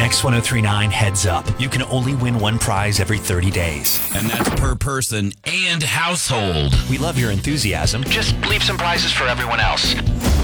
X1039 Heads Up. You can only win one prize every 30 days. And that's per person and household. We love your enthusiasm. Just leave some prizes for everyone else.